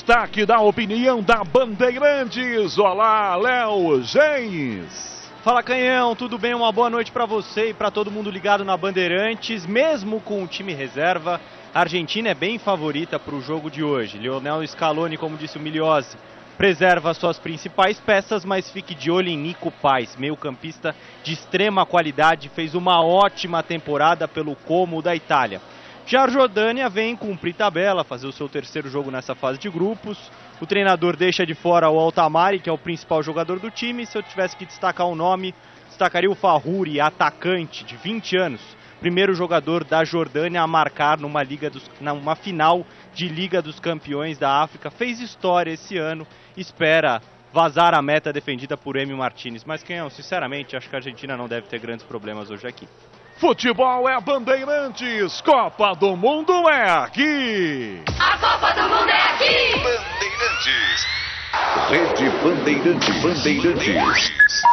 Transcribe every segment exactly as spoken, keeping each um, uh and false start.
destaque da opinião da Bandeirantes. Olá, Léo Gens. Fala, Canhão, tudo bem? Uma boa noite para você e para todo mundo ligado na Bandeirantes. Mesmo com o time reserva, a Argentina é bem favorita para o jogo de hoje. Lionel Scaloni, como disse o Miliozzi, preserva suas principais peças, mas fique de olho em Nico Paz, meio-campista de extrema qualidade, fez uma ótima temporada pelo Como da Itália. Já a Jordânia vem cumprir tabela, fazer o seu terceiro jogo nessa fase de grupos. O treinador deixa de fora o Altamari, que é o principal jogador do time. Se eu tivesse que destacar um nome, destacaria o Fahuri, atacante de vinte anos. Primeiro jogador da Jordânia a marcar numa, Liga dos, numa final de Liga dos Campeões da África. Fez história esse ano, espera vazar a meta defendida por Emi Martinez. Mas, Canhão, sinceramente, acho que a Argentina não deve ter grandes problemas hoje aqui. Futebol é Bandeirantes, Copa do Mundo é aqui. A Copa do Mundo é aqui. Bandeirantes. Rede Bandeirantes. Bandeirantes.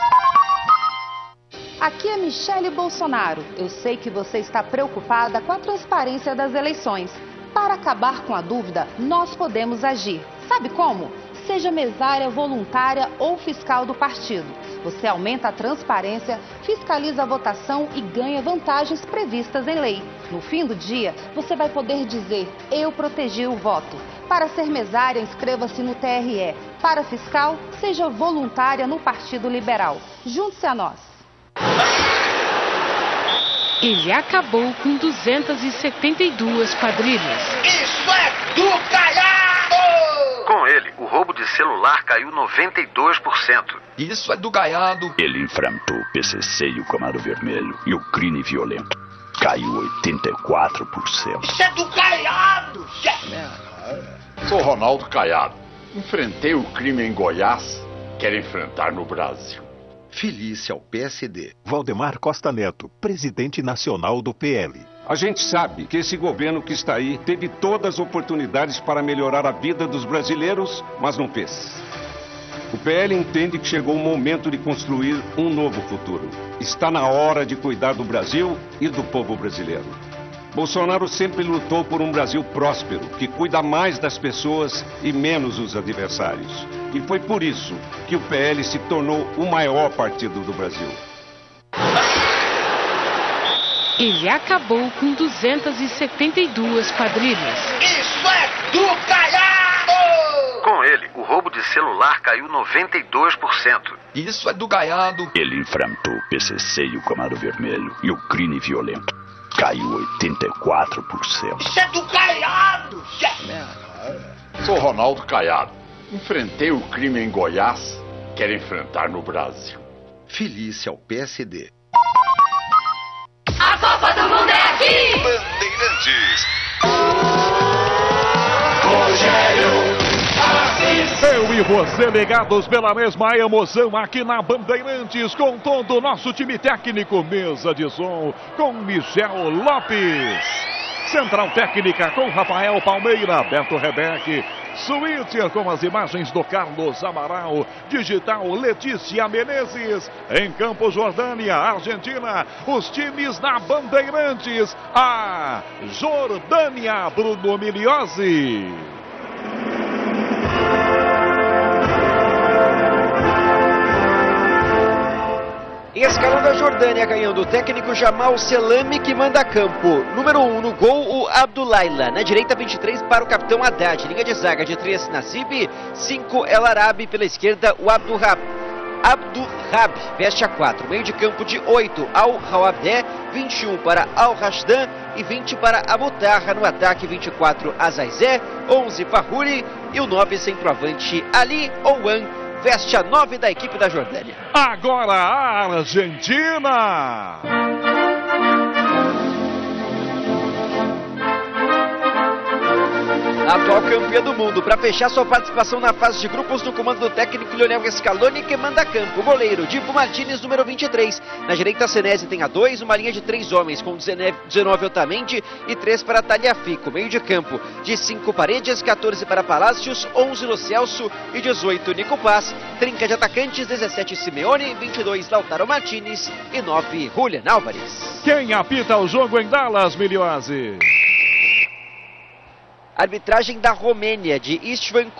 Aqui é Michele Bolsonaro. Eu sei que você está preocupada com a transparência das eleições. Para acabar com a dúvida, nós podemos agir. Sabe como? Seja mesária, voluntária ou fiscal do partido. Você aumenta a transparência, fiscaliza a votação e ganha vantagens previstas em lei. No fim do dia, você vai poder dizer: eu protegi o voto. Para ser mesária, inscreva-se no T R E. Para fiscal, seja voluntária no Partido Liberal. Junte-se a nós. Ele acabou com duzentas e setenta e duas quadrilhas. Isso é do Caiado! Com ele, o roubo de celular caiu noventa e dois por cento. Isso é do Caiado. Ele enfrentou o P C C e o Comando Vermelho e o crime violento. Caiu oitenta e quatro por cento. Isso é do Caiado! Sou Ronaldo Caiado. Enfrentei o crime em Goiás, quero enfrentar no Brasil. Filie-se ao P S D. Valdemar Costa Neto, presidente nacional do P L. A gente sabe que esse governo que está aí teve todas as oportunidades para melhorar a vida dos brasileiros, mas não fez. O P L entende que chegou o momento de construir um novo futuro. Está na hora de cuidar do Brasil e do povo brasileiro. Bolsonaro sempre lutou por um Brasil próspero, que cuida mais das pessoas e menos dos adversários. E foi por isso que o P L se tornou o maior partido do Brasil. Ele acabou com duzentas e setenta e duas quadrilhas. Isso é do Caiado! Com ele, o roubo de celular caiu noventa e dois por cento. Isso é do Caiado. Ele enfrentou o P C C e o Comando Vermelho e o crime violento. Caiu oitenta e quatro por cento. Isso é do Caiado! Sou Ronaldo Caiado. Enfrentei o crime em Goiás, quero enfrentar no Brasil. Filie-se ao P S D. A Copa do Mundo é aqui! Bandeirantes. Eu e você ligados pela mesma emoção aqui na Bandeirantes, com todo o nosso time técnico, mesa de som com Michel Lopes, central técnica com Rafael Palmeira, Beto Rebeck, Switcher com as imagens do Carlos Amaral, digital Letícia Menezes, em Campo Jordânia, Argentina, os times da Bandeirantes, a Jordânia, Bruno Miliozzi. Escalão da Jordânia ganhando o técnico Jamal Selami, que manda campo. Número um um no gol, o Abdulayla. Na direita, vinte e três para o capitão Haddad. Linha de zaga de três, Nassib. cinco, El Arabi. Pela esquerda, o Abdurrab. Abdurrab veste a quatro. Meio de campo de oito, Al-Hawabdé. vinte e um para Al-Rashdan e vinte para Abutarra. No ataque, vinte e quatro, Azaizé. onze, Fahuri. E o nove, centroavante, Ali Ouan. Veste a nove da equipe da Jordânia. Agora a Argentina. Atual campeã do mundo, para fechar sua participação na fase de grupos no comando do técnico Lionel Scaloni, que manda campo. Goleiro, Divo Martinez, número vinte e três. Na direita, Senesi tem a dois, uma linha de três homens, com dezenove Otamendi e três para Tagliafico. Meio de campo, de cinco Paredes, quatorze para Palácios, onze Lo Celso e dezoito Nico Paz. Trinca de atacantes, dezessete Simeone, vinte e dois Lautaro Martinez e nove Julián Álvares. Quem apita o jogo em Dallas, Miliozzi? Arbitragem da Romênia, de Istvan